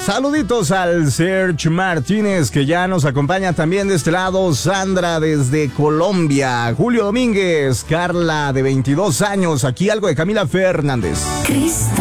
Saluditos al Serge Martínez, que ya nos acompaña también de este lado. Sandra desde Colombia. Julio Domínguez. Carla de 22 años. Aquí algo de Camila Fernández. Cristo.